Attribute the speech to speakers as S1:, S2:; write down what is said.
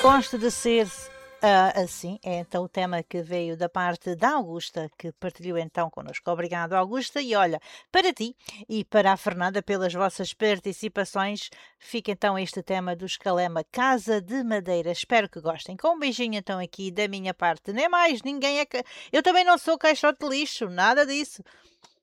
S1: consta de ser assim. É então o tema que veio da parte da Augusta, que partilhou então connosco. Obrigado, Augusta. E olha, para ti e para a Fernanda, pelas vossas participações, fica então este tema do Escalema Casa de Madeira. Espero que gostem. Com um beijinho então aqui da minha parte. Nem mais, ninguém é. Eu também não sou caixote de lixo, nada disso.